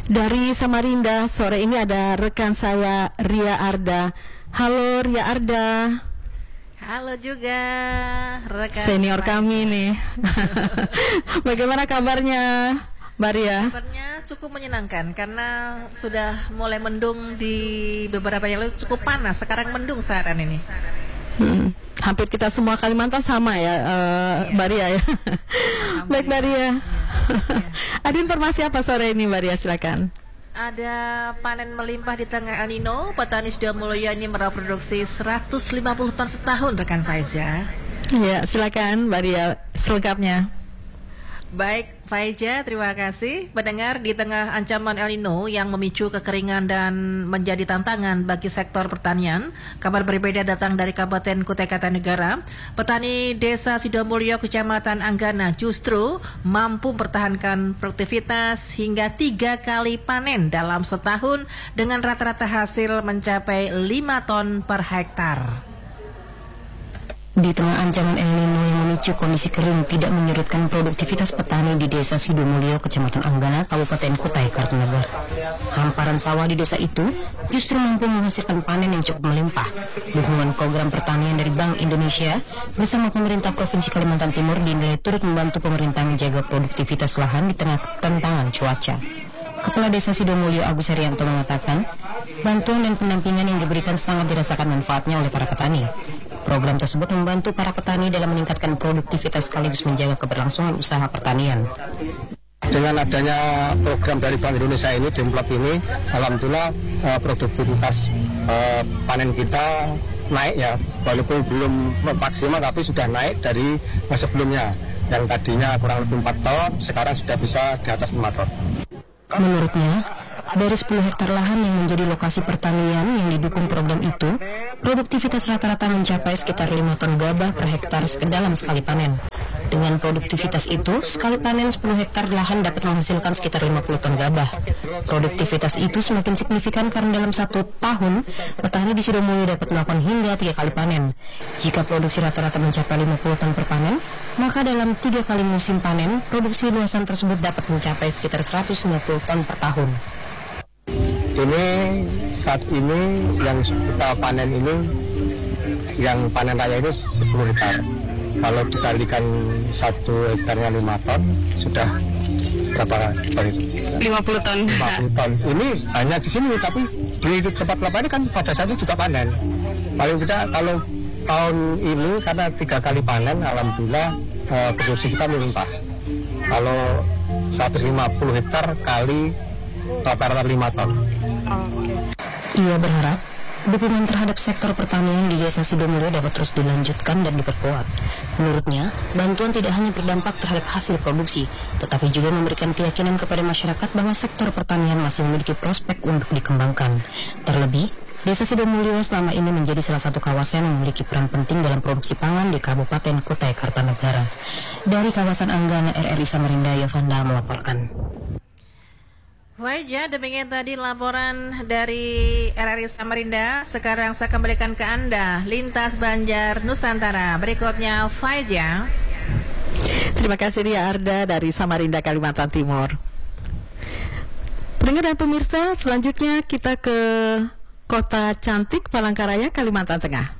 Dari Samarinda, sore ini ada rekan saya Ria Arda. Halo Ria Arda. Halo juga rekan senior kami nih. Bagaimana kabarnya Mbak Ria? Kabarnya cukup menyenangkan karena sudah mulai mendung di beberapa yang lalu, cukup panas. Sekarang mendung saat ini. Hampir kita semua Kalimantan sama ya, Mbak Ria ya. Baik Mbak Ria. Ada informasi apa sore ini Mbak Ria, silakan. Ada panen melimpah di tengah El Nino. Petani Sidomulyo ini meraup produksi 150 ton setahun, rekan Faiza. Ya, silakan Mbak Ria selengkapnya. Baik Faiza, terima kasih. Pendengar, di tengah ancaman El Nino yang memicu kekeringan dan menjadi tantangan bagi sektor pertanian, kabar berbeda datang dari Kabupaten Kutai Kartanegara. Petani Desa Sidomulyo, Kecamatan Anggana justru mampu mempertahankan produktivitas hingga 3 kali panen dalam setahun dengan rata-rata hasil mencapai 5 ton per hektar. Di tengah ancaman El Nino yang memicu kondisi kering tidak menyurutkan produktivitas petani di Desa Sidomulyo, Kecamatan Anggana, Kabupaten Kutai Kartanegara. Hamparan sawah di desa itu justru mampu menghasilkan panen yang cukup melimpah. Dukungan program pertanian dari Bank Indonesia bersama pemerintah Provinsi Kalimantan Timur dinilai turut membantu pemerintah menjaga produktivitas lahan di tengah tantangan cuaca. Kepala Desa Sidomulyo Agus Herianto mengatakan, bantuan dan pendampingan yang diberikan sangat dirasakan manfaatnya oleh para petani. Program tersebut membantu para petani dalam meningkatkan produktivitas sekaligus menjaga keberlangsungan usaha pertanian. Dengan adanya program dari Bank Indonesia ini, Demplot ini, alhamdulillah produktivitas panen kita naik ya, walaupun belum maksimal tapi sudah naik dari sebelumnya. Yang tadinya kurang lebih 4 ton, sekarang sudah bisa di atas 5 ton. Menurutnya, dari 10 hektar lahan yang menjadi lokasi pertanian yang didukung program itu, produktivitas rata-rata mencapai sekitar 5 ton gabah per hektar dalam sekali panen. Dengan produktivitas itu, sekali panen 10 hektar lahan dapat menghasilkan sekitar 50 ton gabah. Produktivitas itu semakin signifikan karena dalam 1 tahun, petani di Sidomulyo dapat melakukan hingga 3 kali panen. Jika produksi rata-rata mencapai 50 ton per panen, maka dalam 3 kali musim panen, produksi luasan tersebut dapat mencapai sekitar 150 ton per tahun. Ini saat ini yang kita panen ini, yang panen raya ini 10 hektar. Kalau dikalikan 1 hektarnya 5 ton, sudah berapa ton itu? 50 ton. 50 ton. Ini hanya di sini, tapi di tempat lain kan pada saat itu juga panen. Paling tidak kalau tahun ini karena 3 kali panen, alhamdulillah produksi kita melimpah. Kalau 150 hektar kali rata-rata 5 ton. Ia berharap dukungan terhadap sektor pertanian di Desa Sidomulyo dapat terus dilanjutkan dan diperkuat. Menurutnya, bantuan tidak hanya berdampak terhadap hasil produksi, tetapi juga memberikan keyakinan kepada masyarakat bahwa sektor pertanian masih memiliki prospek untuk dikembangkan. Terlebih, Desa Sidomulyo selama ini menjadi salah satu kawasan yang memiliki peran penting dalam produksi pangan di Kabupaten Kutai Kartanegara. Dari kawasan Anggana, RRI Samarinda, Yovanda melaporkan. Wajah, demikian tadi laporan dari RRI Samarinda. Sekarang saya kembalikan ke Anda Lintas Banjar Nusantara. Berikutnya Faiza. Terima kasih Ria Arda dari Samarinda, Kalimantan Timur. Pendengar dan pemirsa, selanjutnya kita ke Kota Cantik Palangkaraya, Kalimantan Tengah.